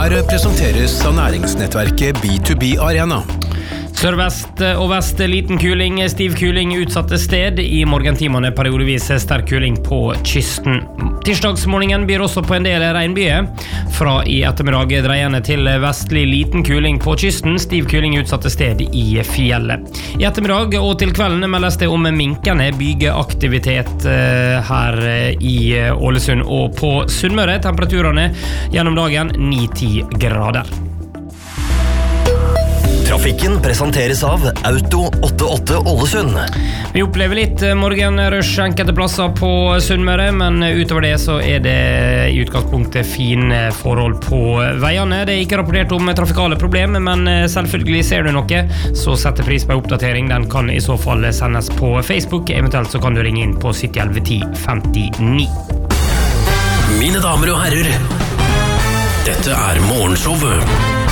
Her presenteres av næringsnettverket B2B Arena. Sørvest og vest liten kuling, stiv kuling utsatte sted. I morgentimene periodevis sterk kuling på kysten. Tirsdagsmorgenen byr også på en del regnbyger. Fra i ettermiddag dreiende til vestlig liten kuling på kysten, stiv kuling utsatte sted i fjellet. I ettermiddag og til kvelden meldes det om minkende bygeaktivitet her i Ålesund og på Sunnmøre. Temperaturene gjennom dagen 9-10 grader. Trafikken presenteres av Auto 88 Ålesund. Vi opplever litt morgenrush enkelte plasser på Sunnmøre, men utover det så er det i utgangspunktet fine forhold på veiene. Det er ikke rapportert om trafikale problemer, men selvfølgelig ser du noe, så setter pris på en oppdatering. Den kan i så fall sendes på Facebook, eventuelt så kan du ringe inn på 7011 1059. Mine damer og herrer, dette er Morgenshowet.